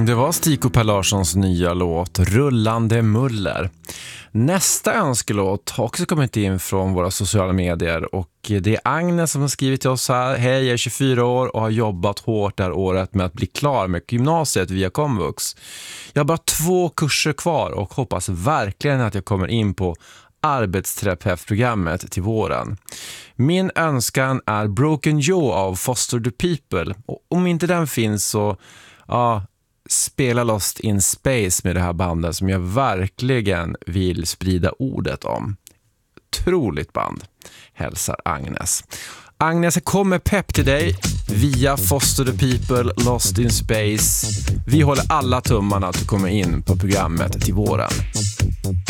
Det var Stig och Per Larssons nya låt Rullande muller. Nästa önskelåt har också kommit in från våra sociala medier och det är Agnes som har skrivit till oss här. Hej, jag är 24 år och har jobbat hårt det här året med att bli klar med gymnasiet via komvux. Jag har bara 2 kurser kvar och hoppas verkligen att jag kommer in på arbetsterapeutprogrammet till våren. Min önskan är Broken Joe av Foster the People. Och om inte den finns så spela Lost in Space med det här bandet som jag verkligen vill sprida ordet om. Otroligt band. Hälsar Agnes. Agnes, kommer pepp till dig via Foster the People, Lost in Space. Vi håller alla tummarna att du kommer in på programmet till våren.